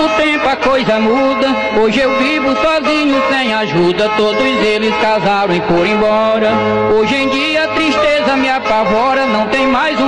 do tempo a coisa muda. Hoje eu vivo sozinho sem ajuda. Todos eles casaram e foram embora. Hoje em dia a tristeza me apavora. Não tem mais um